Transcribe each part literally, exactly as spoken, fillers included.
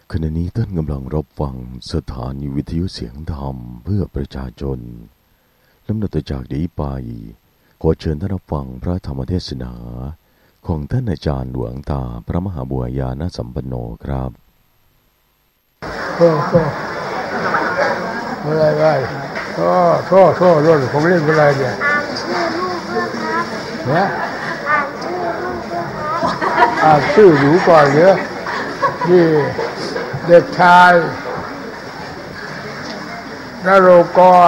ขณะนี้ท่านกำลังรับฟังสถานีวิทยุเสียงธรรมเพื่อประชาชนลำดับต่อจากนี้ไปขอเชิญท่านรับฟังพระธรรมเทศนาของท่านอาจารย์หลวงตาพระมหาบัวญาณสัมปันโนครับโอ้โหอะไรอะไรโอ้โซ่โซ่รถผมเล่นอะไรเนี่ยเนี่ยอ่านชื่อหนูก่อนเยอะนี่เด็กชายนโรกร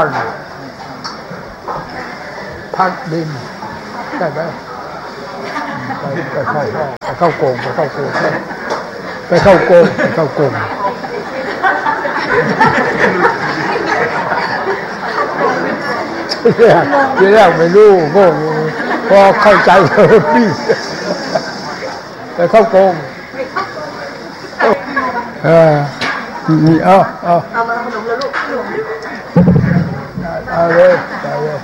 พัดดินใช่ไหมไปไปเข้าไปเข้าโกงไปเข้าโกงไปเข้าโกงไปเข้าโกงทีแรกไม่รู้พวกพอเข้าใจเลยพี่ไปเข้าโกงเออนี่เอาเอาเอามาขนมแล้วลูกเอาเลยเอาเลย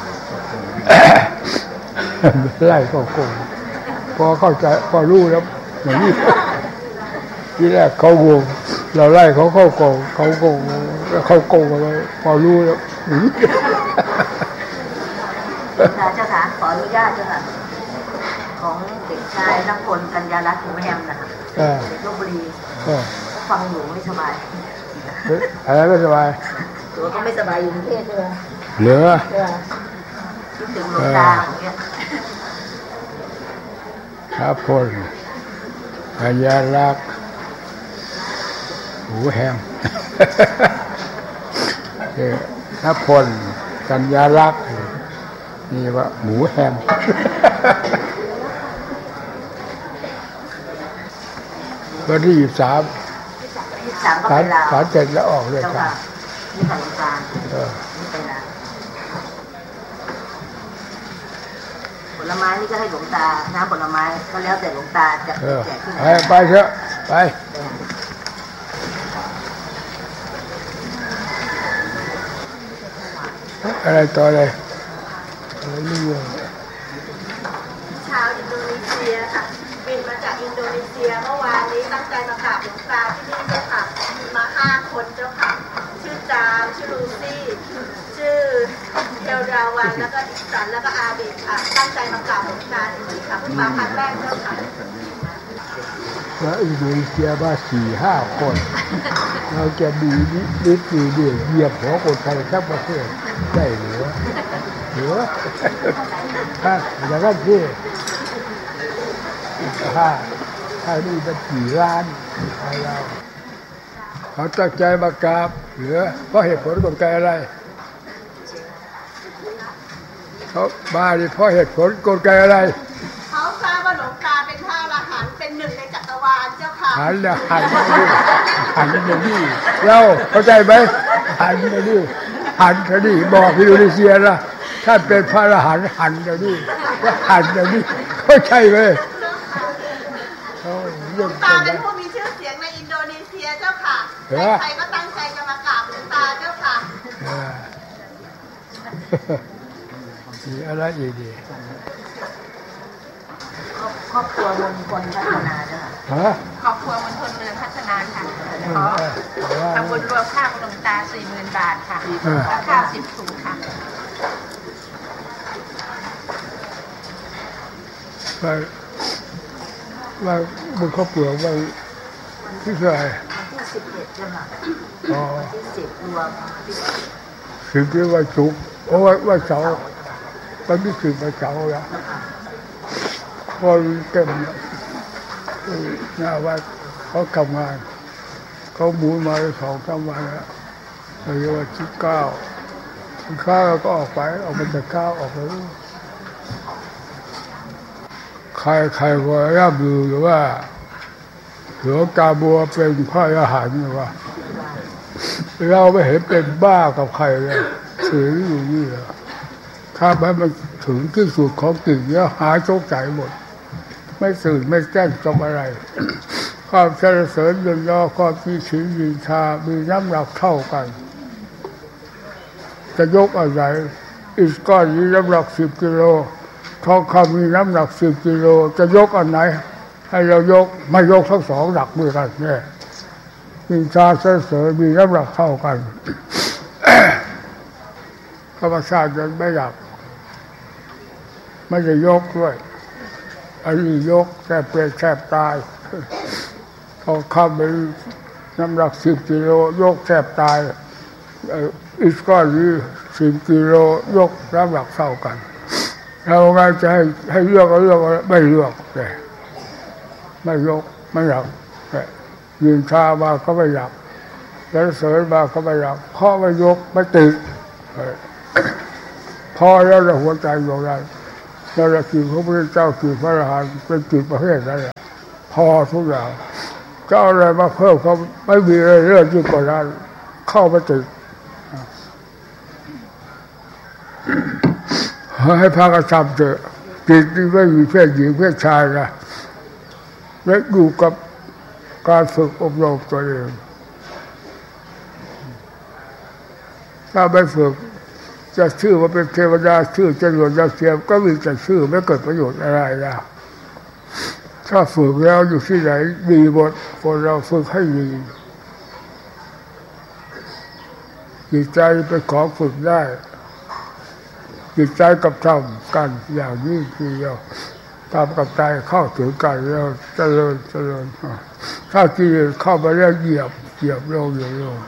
ไล่เข้าโกงพอเข้าใจพอรู้แล้วอย่างนี้ทีแรกเขาโกงเราไล่เขาเข้าโกงเขาโกงแล้วเขาโกงอะไรพอรู้แล้วเจ้าค่ะขออนุญาตเจ้าค่ะของเด็กชายนักพลกัญญารัตน์หนูแฮมนะคะเด็กลพบุรีฟังอยู่ไม่สบายอะไรไม่สบายตัวก็ไม่สบายอยู่กรุงเทพด้วยเหลือคิดถึงหลวงตาอย่างเงี้ยครับพลกัญญารัตน์หูแฮมนักพลกัญญารัตน์นี่ว่าหมูแฮมวันที่ยี่สิบสามสารสารเสร็จแล้วออกเลยครับนี่ค่ะหลวงตานี่ไปละผลไม้นี่ก็ให้หลวงตาน้ำผลไม้ก็แล้วแต่หลวงตาจะแจกที่ไหนไปเถอะไปอะไรต่อเลยอะไรนี่ชาวอินโดนีเซียค่ะบินมาจากอินโดนีเซียเมื่อวานนี้ตั้งใจมากราบหลวงตาที่นี่เจ้าค่ะมาห้าคนเจ้าค่ะชื่อจามชื่อลูซี่ชื่อเทลราวันแล้วก็อิสันแล้วก็อาเบกค่ะตั้งใจมากราบหลวงตาที่นี่ค่ะเพิ่งมาครั้งแรกเจ้าค่ะแล้วอินโดนีเซียมาสี่ห้าคนเราจะมีนิดดีเดียวเหยียบหัวคนไทยทั้งประเทศได้หรือหรือถ้าอย่างนั้นที่ถ้าถ้านี่จะกี่ล้านเราเขาตั้งใจมากราบหรือเพราะเหตุผลกลไกอะไรเขามาดิเพราะเหตุผลกลไกอะไรเขาทราบว่าหลวงตาเป็นพระอรหันต์เป็นหนึ่งในจักรวาลเจ้าค่ะหันเนี่ยหันหันอย่างนี้เราเข้าใจไหมหันอย่างนี้หันอย่างนี้บอกอินโดนีเซียนะท่านเป็นพระอรหันต์หันอย่างนี้หันอย่างนี้เข้าใจไหมหลวงตาเป็นผู้มีชื่อเสียงในอินโดนีเซียเจ้าค่ะใครๆก็ตั้งใจจะมากราบหลวงตาเจ้าค่ะมีอะไรอีกดีครอบครัวมณฑลพัฒนาเจ้าค่ะครอบครัวมณฑลเมืองพัฒนาค่ะขอทำบุญรวมค่าหลวงตาสี่หมื่นบาทค่ะและค่าสิบถุงค่ะว่าว่าบุญครอบครัวว่าที่เท่าไหร่ที่สิบเอ็ดจ้ะค่ะอ๋อที่สิบรวมสิบที่ว่าจุกโอ้ว่าว่าเสาร์ตอนนี้สิบวันเสาร์แล้วพอเต็มหน้าวัดเขาทำงานเขาหมุนมาสองสามวันแล้วเลยว่าที่เก้าข้าวก็ออกไปออกมาจากข้าวออกไปใครใครก็ร่ำลือหรือว่าหลวงตาบัวเป็นพระอรหันต์หรือว่าเราไม่เห็นเป็นบ้ากับใครเลยถืออยู่นี่แหละถ้ามันถึงที่สุดของจริงแล้วหายโชคใจหมดไม่สื่อไม่แจ้งจบอะไรความสรรเสริญยนยอความมีศีลมีชามีน้ำหนักเท่ากันจะยกอะไรอิฐก้อนนี้น้ำหนักสิบกิโลทองคำมีน้ำหนักสิบกิโลจะยกอันไหนให้เรายกไม่ยกทั้งสองหนักมือกันเนี่ยนินทาสรรเสริญมีน้ำหนักเท่ากันธรรมชาติยังไม่อยากไม่จะยกด้วยอันนี้ยกแค่เปลี่ยนแค่ตายเอาข้ามไปน้ำหนักสิบกิโลยกแทบตายอีกก้อนนี้สิบกิโลยกน้ำหนักเท่ากันเราไงจะให้ให้เลือกก็เลือกไม่เลือกแต่ไม่ยกไม่อยากแต่ยืนชามาก็ไม่อยากแล้วเสริญมาก็ไม่อยากเพราะไม่ยกไม่ติดพอแล้วเราหัวใจของเราเราจะกินพระพุทธเจ้ากินพระอรหันต์เป็นจิตประเภทนั้นแหละพอทุกอย่างก็อะไรมาเพิ่มเขาไม่มีอะไรเรื่องยิ่งกว่านั้นเข้ามาติดให้พากันทำเถอะจิตที่ไม่มีเพศหญิงเพศชายนะและอยู่กับการฝึกอบรมตัวเองถ้าไม่ฝึกจะชื่อว่าเป็นเทวดาชื่อจรวดดาวเทียมก็มีแต่ชื่อไม่เกิดประโยชน์อะไรนะถ้าฝึกแล้วอยู่ที่ไหนมีบทคนเราฝึกให้มีจิตใจเป็นของฝึกได้จิตใจกับธรรมกันอย่างนี้ทีเดียวธรรมกับใจเข้าถึงกันแล้วเจริญเจริญถ้ากิเลสเข้าไปแล้วเหยียบเหยียบลงเหยียบลง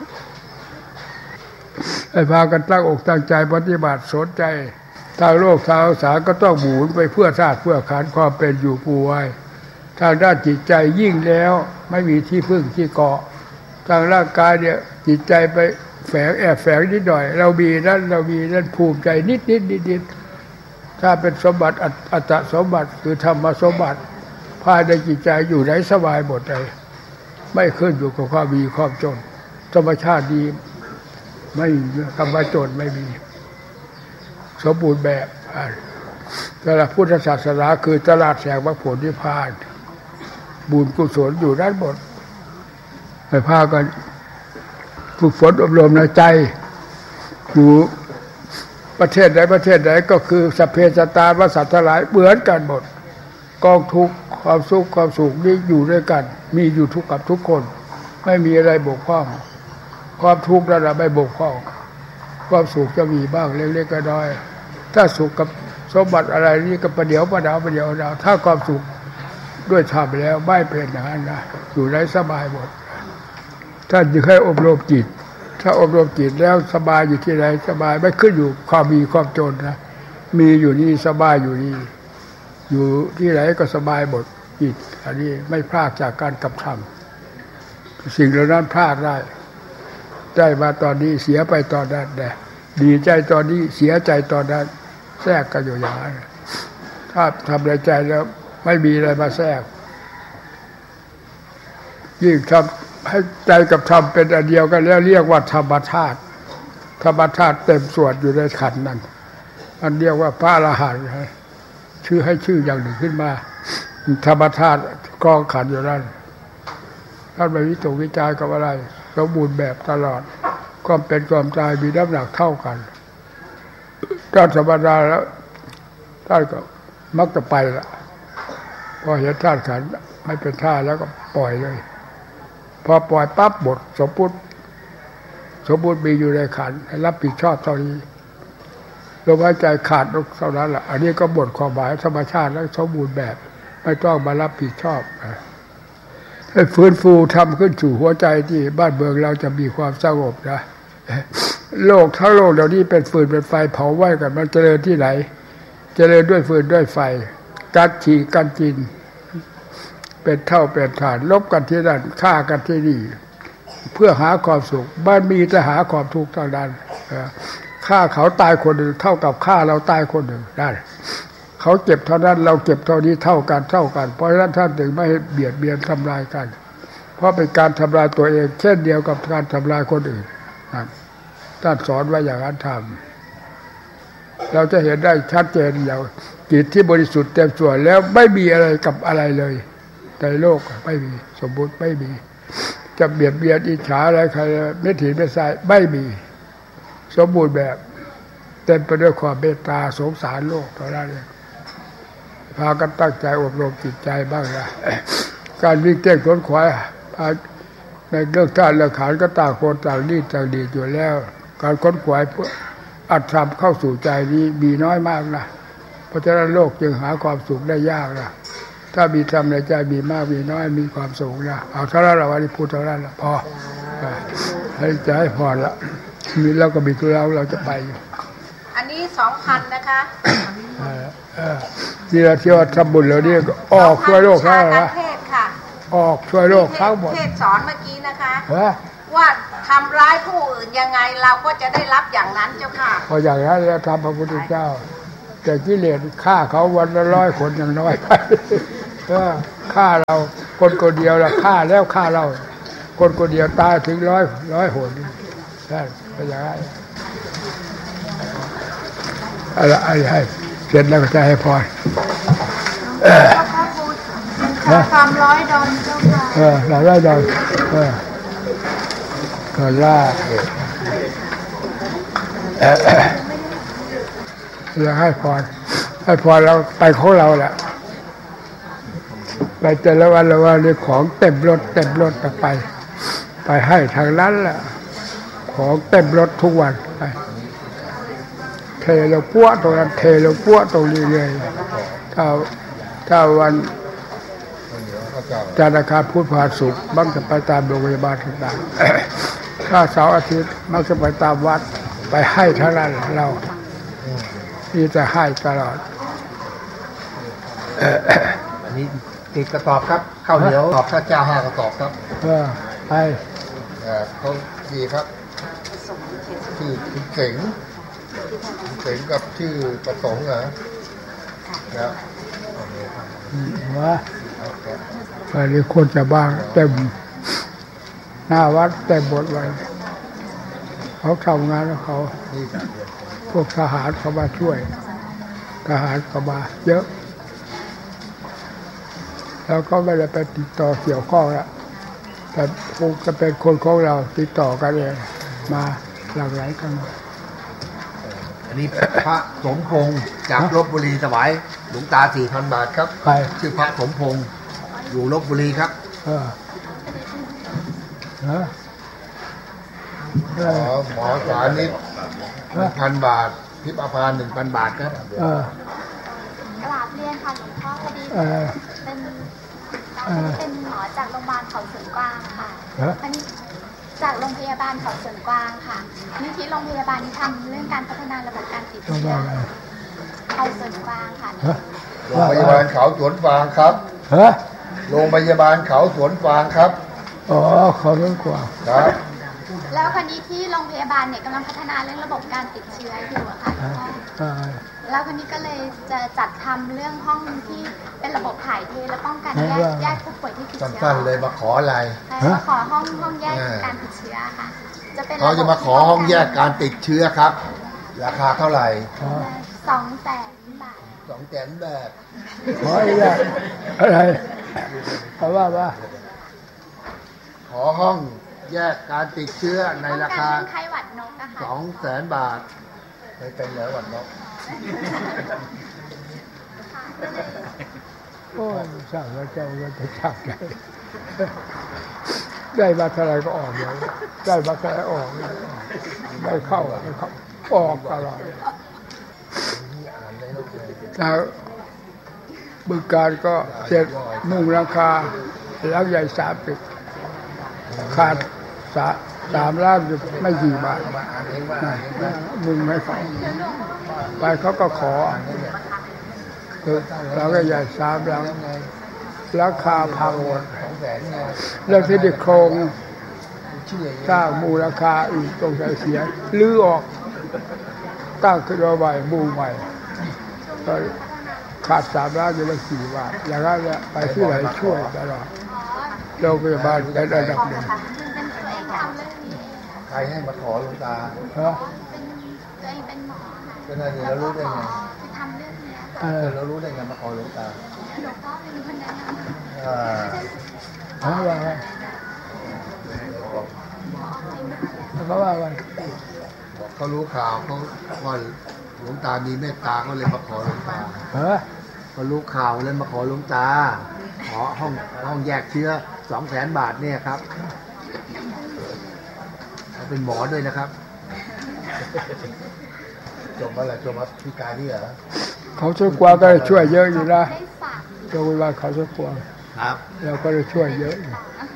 ให้พากันตั้งอกตั้งใจปฏิบัติสนใจทางโลกทางภาษาก็ต้องหมุนไปเพื่อชาติเพื่อขันความเป็นอยู่ปูไว้ทางด้านจิตใจยิ่งแล้วไม่มีที่พึ่งที่เกาะทางร่างกายเนี่ยจิตใจไปแฝงแอบแฝงนิดหน่อยเรามีนั่นเรามีนั่นภูมิใจนิดนิดนิดนิดถ้าเป็นสมบัติอัตสมบัติคือธรรมสมบัติภายในจิตใจอยู่ไหนสบายหมดเลยไม่ขึ้นอยู่กับความมีความจนธรรมชาติดีไม่คำว่าจนไม่มีสมบูรณ์แบบตลาดพุทธศาสนาคือตลาดแสงมรรคผลนิพพานบุญกุศลอยู่ด้านบนให้พากันฝึกฝนอบรมในใจอยู่ประเทศใดประเทศใดก็คือสัพเพสัตตาวัฏสัตว์ทั้งหลายเหมือนกันหมดกองทุกข์ความสุขความสุขนี้อยู่ด้วยกันมีอยู่ทุกกับทุกคนไม่มีอะไรบกพร่องความทุกข์นั่นแหละไม่บกพร่องความสุขจะมีบ้างเล็กๆน้อยๆถ้าสุขกับสมบัติอะไรนี่ก็ประเดี๋ยวประดาวประเดี๋ยวดาวถ้าความสุขด้วยธรรมแล้วไม่เป็นอย่างนั้นนะอยู่ได้สบายหมดถ้าจะให้อบรมจิตถ้าอบรมจิตแล้วสบายอยู่ที่ไหนสบายไม่ขึ้นอยู่ความมีความจนนะมีอยู่นี่สบายอยู่นี่อยู่ที่ไหนก็สบายหมดจิตอันนี้ไม่พลาดจากการกระทำสิ่งเหล่านั้นพลาดได้ได้มาตอนนี้เสียไปตอนนั้นแหละดีใจตอนนี้เสียใจตอนนั้นแทรกกันอยู่อย่างนั้นถ้าทำในใจแล้วไม่มีอะไรมาแทรกยิ่งทำให้ใจกับธรรมเป็นอันเดียวกันแล้วเรียกว่าธรรมธาตุธรรมธาตุเต็มส่วนอยู่ในขันธ์นั้นอันเรียกว่าพระอรหันต์ชื่อให้ชื่ออย่างหนึ่งขึ้นมาธรรมธาตุกองขันธ์อยู่นั้นท่านไม่วิตกวิจารกับอะไรสมบูรณ์แบบตลอดความเป็นความตายมีน้ำหนักเท่ากันถ้าธรรมดาแล้วท่านก็มักจะไปละพอเห็นธาตุขันธ์ไม่เป็นท่าแล้วก็ปล่อยเลยพอปล่อยปั๊บบทสมมุติสมมุติมีอยู่ในขันธ์ให้รับผิดชอบเท่านี้ลมหายใจขาดเท่านั้นแหละอันนี้ก็บทความหมายธรรมชาติและสมบูรณ์แบบไม่ต้องมารับผิดชอบให้ฟื้นฟูทำขึ้นสู่หัวใจที่บ้านเมืองเราจะมีความสงบนะโลกทั้งโลกเดี๋ยวนี้เป็นฟืนเป็นไฟเผาไหม้กันมันเจริญที่ไหนเจริญด้วยฟืนด้วยไฟกัดฉี่กันกินเป็นเท่าเป็นฐานลบกันที่นั่นฆ่ากันที่นี่เพื่อหาความสุขบ้านมีแต่หาความทุกข์เท่านั้นฆ่าเขาตายคนหนึ่งเท่ากับฆ่าเราตายคนหนึ่งได้เขาเก็บเท่านั้นเราเก็บเท่านี้เท่ากันเท่ากันเพราะฉะนั้นท่านถึงไม่เบียดเบียนทำลายกันเพราะเป็นการทำลายตัวเองเช่นเดียวกับการทำลายคนอื่นท่านสอนไว้อย่างนั้นทำเราจะเห็นได้ชัดเจนอย่างจิตที่บริสุทธิ์เต็มส่วนแล้วไม่มีอะไรกับอะไรเลยในโลกไม่มีสมบูรณ์ไม่มีจะเบียดเบียนอิจฉาอะไรใครไม่ถือไม่ใส่ไม่มีสมบูรณ์แบบเต็มไปด้วยความเมตตาสงสารโลกเท่านั้นเองพากันตั้งใจอบรมจิตใจบ้างนะการวิ่งเต้นขวนขวายพาในเรื่องธาตุเรื่องขันธ์ก็ต่างคนต่างดีต่างดีอยู่แล้วการค้นขวายอัตธรรมเข้าสู่ใจนี้มีน้อยมากนะเพราะฉะนั้นโลกจึงหาความสุขได้ยากนะถ้ามีธรรมในใจมีมากมีน้อยมีความสุขนะเอาเท่านั้นละวันนี้พูดเท่านั้นละพอให้ใจให้พอละมีแล้วก็มีตัวเราเราจะไปอยู่อันนี้สองพันนะคะนี่เราเที่ยวทำบุญแล้วนี่ก็ออกช่วยโลกทั้งหมดออกช่วยโลกทั้งหมดเทศสอนเมื่อกี้นะคะว่าทำร้ายผู้อื่นยังไงเราก็จะได้รับอย่างนั้นเจ้าค่ะพออย่างนั้นแล้วทำพระพุทธเจ้าแต่กิเลสฆ่าเขาวันละร้อยคนยังน้อยไปก็ฆ่าเราคนคนเดียวละฆ่าแล้วฆ่าเราคนคนเดียวตายถึงร้อยร้อยหนใช่ไปอย่างนั้นอะไรอะไรเสร็จแล้วก็จะให้พรความร้อยดอนเจ้าค่ะเออร้อยดอนเออก็ล่าอยากให้พรให้พรเราไปของเราแหละไปแต่ละวันละวันนี่ของเต็มรถเต็มรถไปไปให้ทางนั้นแหละของเต็มรถทุกวันไปเทลงปั้วตรงนั้นเทลงปั้วตรงนี้เลยถ้าถ้าวันจันทร์อังคารพุธพฤหัสศุกร์มักจะไปตามโรงพยาบาลต่างๆถ้าเสาร์อาทิตย์มักจะไปตามวัดไปให้เท่านั้นเราที่จะให้ตลอดอันนี้ติดกระสอบครับข้าวเหนียวตอบข้าวเจ้าห้ากระสอบครับเออไปเขาดีครับชื่อคุณเก๋งเก๋งกับชื่อประสงค์เหรอครับว่าไปเลยคนจะบ้างเต็มหน้าวัดเต็มหมดเลยเขาทำงานแล้วเขาพวกทหารเขามาช่วยทหารเขามาเยอะแล้วก็ไม่ได้ไปติดต่อเกี่ยวข้องละแต่คงจะเป็นคนของเราติดต่อกันเองมาหลากหลายกันอันนี้พระสมพงษ์จากลพบุรีถวายหลวงตา สี่พัน บาทครับใครชื่อพระสมพงษ์อยู่ลพบุรีครับเออฮะหมอหมอสานิต หนึ่งพัน บาททิพย์อภาร หนึ่งพัน บาทครับเออกราบเรียนค่ะหลวงพ่อพอดีเป็นเป็นหมอจากโรงพยาบาลเขาสวนกวางค่ะอันนี้จากโรงพยาบาลเขาสวนกวางค่ะนี่ที่โรงพยาบาลนี้ทำเรื่องการพัฒนาระบบการติดเชื้อเขาสวนกวางค่ะโรงพยาบาลเขาสวนกวางครับฮะโรงพยาบาลเขาสวนกวางครับอ๋อเขาสวนกวางครับแล้วคราวนี้ที่โรงพยาบาลเนี่ยกำลังพัฒนาเรื่องระบบการติดเชื้ออยู่อะค่ะแล้วคราวนี้ก็เลยจะจัดทำเรื่องห้องที่เป็นระบบถ่ายเทและป้องกันแยกแยกผู้ป่วยที่ติดเชื้อสั้นๆเลยมาขออะไรมาขอห้องห้องแยกการติดเชื้อค่ะจะเป็นเขาจะมาขอห้องแยกการติดเชื้อครับราคาเท่าไหร่สองแสนบาทสองแสนบาทขอแยกอะไรเขาว่าว่าขอห้องแยกการติดเชื้อในราคาสองแสนบาทไม่เป็นแล้วหวัดนกโอ้ยช่างแล้วเจ้าก็จะช่างได้ได้มาเท่าไรก็ออกเลยได้มาเท่าไรออกได้เข้าไม่เข้าออกตลอดแล้วบึงการก็เจ็ดมุ่งราคาแล้วใหญ่สามตึกขาดสาสามล้านไม่กี่บาทมึงไม่เขาไปเขาก็ขอแล้วก็ใหญ่สามล้านราคาพังหมดแล้วที่ดิโครงสร้างมูลค่าอีกตรงใจเสียลื้อออกตั้งขึ้นมาใหม่บูใหม่ก็ขาดสามล้านอยู่ละสี่บาทอย่างนั้นแหละไปที่ไหนช่วยตลอดโรงพยาบาลในระดับหนึ่งใครให้มาขอหลวงตาฮะตัวเองเป็นหมอก็นั่นเรารู้ได้ไงไปทำเรื่องนี้เออเรารู้ได้ไงมาขอหลวงตาหลวงพ่อเป็นคนแนะนำอ่าฮะว่าไงเขาว่าไงบอกเขารู้ข่าวเขาว่าหลวงตามีเมตตาก็เลยมาขอหลวงตาฮะเขารู้ข่าวเลยมาขอหลวงตาขอห้องห้องแยกเชื้อสองแสนบาทเนี่ยครับเป็นหมอด้วยนะครับจบมาแล้วจบมาพิการนี่เหรอเขาช่วยกว่าก็ช่วยเยอะอยู่นะโรงพยาบาลเขาช่วยกว่าครับเราก็ได้ช่วยเยอะอยู่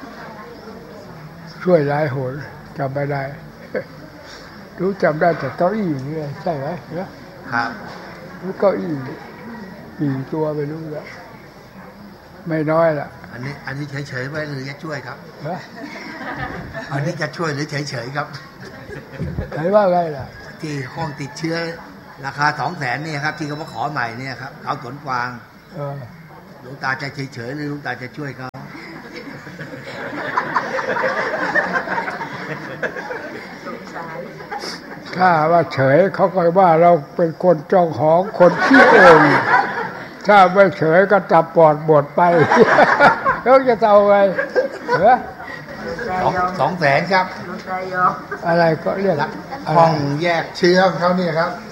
ช่วยหลายหนจำไม่ได้รู้จำได้แต่เก้าอี้นี่ใช่ไหมครับรู้เก้าอี้กี่ตัวไปรู้แล้วไม่น้อยล่ะอันนี้อันนี้เฉยๆไว้หรือจะช่วยครับอันนี้จะช่วยหรือเฉยๆครับไหนว่าไงล่ะที่ห้องติดเชื้อราคาสองแสนเนี่ยครับที่เขามาขอใหม่เนี่ยครับเขาสวนกวางหลวงตาจะเฉยๆหรือหลวงตาจะช่วยเขาถ้าว่าเฉยเขาก็ว่าเราเป็นคนจองหองคนขี้โอ่งถ้าไม่เฉยก็จับปอดบดไปแล้วจะเอาไงเหรอสองแสนครับอะไรก็เรียกห้องแยกเชื้อของเขาเนี่ยครับ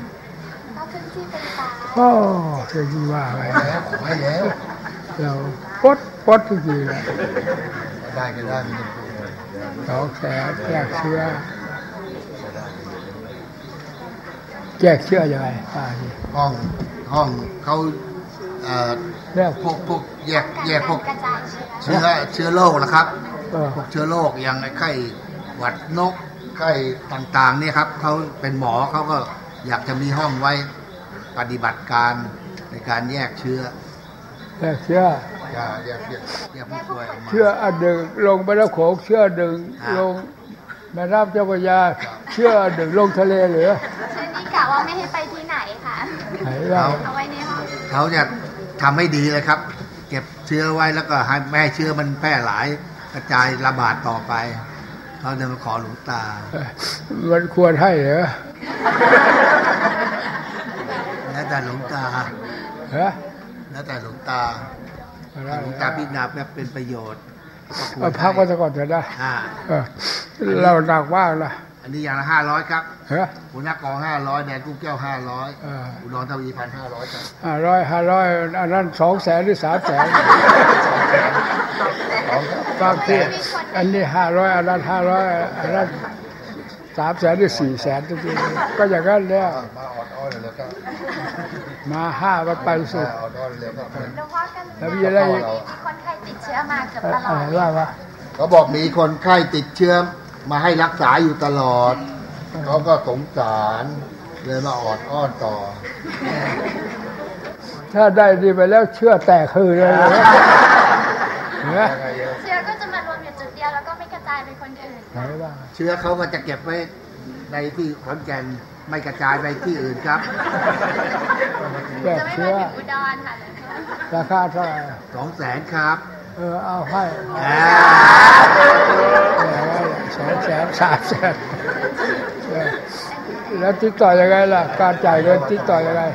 โอ้จะยิ่งว่าอะไรแล้วขอให้แล้วเราปดปดจริงๆเลยได้ก็ได้สองแสนแยกเชื้อแยกเชื้อยังไงห้องห้องเขาเอ่อพวกพวกแยกแยกพวกเชื้อเชื้อโรคนะครับพวกเชื้อโรคอย่างไข้หวัดนกไข้ต่างๆเนี่ยครับเขาเป็นหมอเขาก็อยากจะมีห้องไว้ปฏิบัติการในการแยกเชื้อแยกเชื้อแยกแยกแยกผู้ป่วยเชื้ออันหนึ่งลงไปแล้วโขงเชื้อหนึ่งลงแม่น้ำเจ้าพระยาเชื้อหนึ่งลงทะเลเหลือเช่นนี้กะว่าไม่ให้ไปที่ไหนค่ะเอาไว้ในห้องเขาจะทำให้ดีเลยครับเก็บเชื้อไว้แล้วก็ให้แม่เชื้อมันแพร่หลายกระจายระบาดต่อไปเขาเดินมาขอหลวงตามันควรให้เหรอแล้วแต่หลวงตาฮะแล้วแต่หลวงตาหลวงตาพิจารณาแบบเป็นประโยชน์เอาพักไว้ก่อนเถอะนะเราหนักมากนะอันนี้อย่างละห้าร้อยครับหัวหน้ากองห้าร้อยแดนกุ้งแก้วห้าร้อยอุดรทวีพันห้าร้อยครับห้าร้อยห้าร้อยอันนั้นสองแสนหรือสามแสนบางทีอันนี้ห้าร้อยอันนั้นห้าร้อยอันนั้นสามแสนหรือสี่แสนจริงๆก็อย่างนั้นแล้วมาออดอ้อนเลยครับมาห้าวันไปสุดแล้วมีอะไรมีคนไข้ติดเชื้อมาเกือบตลอดว่าว่าเขาบอกมีคนไข้ติดเชื้อมาให้รักษาอยู่ตลอดเขาก็สงสารเลยมาออดอ้อนต่อถ้าได้ดีไปแล้วเชื่อแตกคือเลยเชื้อก็จะมารวมอยู่จุดเดียวแล้วก็ไม่กระจายไปคนอื่นเชื้อเขาก็จะเก็บไว้ในที่ขอนแก่นไม่กระจายไปที่อื่นครับจะไม่มาถึงอุดรค่ะราคาเท่าไหร่สองแสนครับเออเอาให้สองแสนสามแสนแล้วติดต่อยังไงล่ะการจ่ายเงินติดต่อยังไง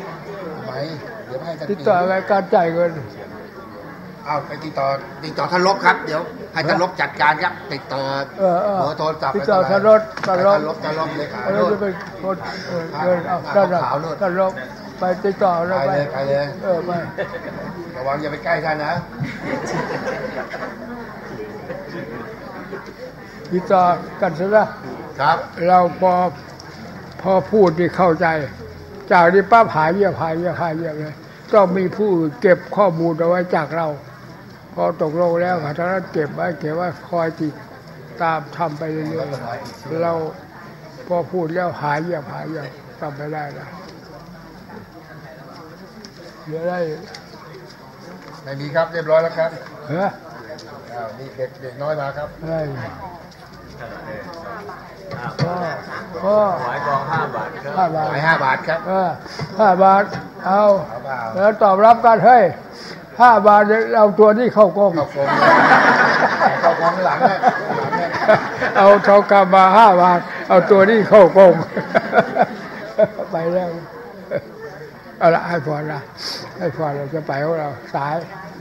ติดต่อยังไงการจ่ายเงินเอาไปติดต่อติดต่อท่านลบครับเดี๋ยวให้ท่านลบจัดการครับติดต่อเออเบอร์โทรศัพท์ติดต่อท่านลบท่านลบท่านลบเลยครับเราจะเป็นคนเงินเอาท่านลบท่านลบไปติดต่อแล้วไปไปเลยเออไประวังอย่าไปใกล้ท่านนะติดต่อกันซะนะครับเราพอพอพูดที่เข้าใจจากนี้ป้าหายเงียบหายเงียบหายเงียบเลยต้องมีผู้เก็บข้อมูลเอาไว้จากเราพอตกลงแล้วค่ะท่านเก็บไว้เก็บไว้คอยติดตามทำไปเรื่อยๆเราพอพูดแล้วหายเงียบหายเงียบทำไปได้แล้วเดี๋ยวได้ไม่มีครับเรียบร้อยแล้วครับเฮ้ยนี่เด็กเด็กน้อยมาครับได้ก็ก็หายกองห้าบาทครับห้าบาทห้าบาทครับเออห้าบาทเอาแล้วตอบรับกันเฮ้ยห้าบาทเอาตัวนี้เข้ากองเข้ากองเข้ากองหลังเนี่ยเอาทองคำมาห้าบาทเอาตัวนี้เข้ากองไปแล้วเอาละให้พรนะให้พรเราจะไปของเราสาย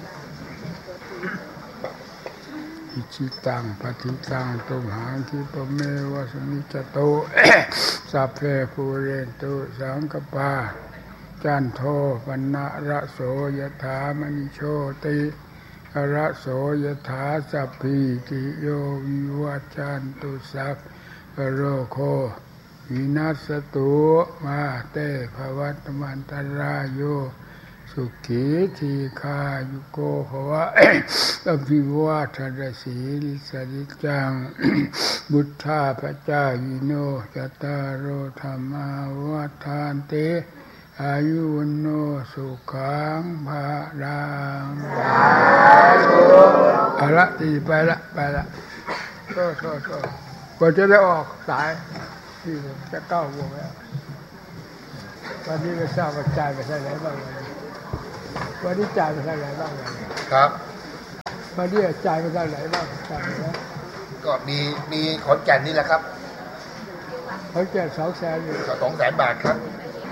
อิจิตังปฏิตังตุมหังคิปเมวะสมิจโตสัพเพภูเรนตุสังกปาจันโทปนะระโสยถามณิโชติอระโสยถาสัพพิติโยวิวัชชันตุสัพพโรโควินัสตุมาเตภวัตมันตรายโยสุขีทีคายุโกภวะอภิวาทนาสีลิสริจังบุทธาภจายิโนจตารโอธรรมาวัฏานเตอายุวันโนสุขังภาลังเอาละตีไปละไปละโทษโทษโทษกว่าจะได้ออกสายที่จะเก้าโมงแล้ววันนี้ไม่ทราบว่าจ่ายไปเท่าไหร่บ้างวันนี้จ่ายไปเท่าไหร่บ้างครับวันนี้จ่ายไปเท่าไหร่บ้างจ่ายไปแล้วก็มีมีขอนแก่นนี่แหละครับขอนแก่นสองแสนสองแสนบาทครับ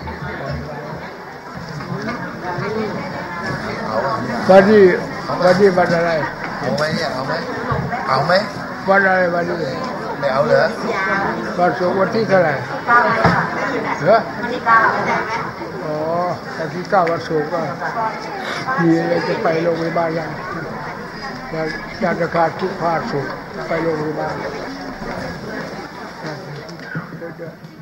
วันนี้วันนี้วันอะไรเอาไหมเนี่ยเอาไหมเอาไหมวันอะไรวันนี้ไม่เอาเหรอวันศุกร์วันที่เท่าไหร่เหรอวันที่เก้าใช่ไหมอ๋อวันที่เก้าวันศุกร์ก็มีอะไรจะไปโรงพยาบาลยังยาตราทุกภาคศุกร์ไปโรงพยาบาล